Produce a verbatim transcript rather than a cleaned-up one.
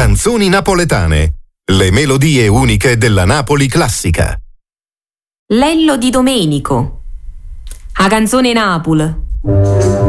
Canzoni napoletane. Le melodie uniche della Napoli classica. Lello di Domenico. A canzone Napoli.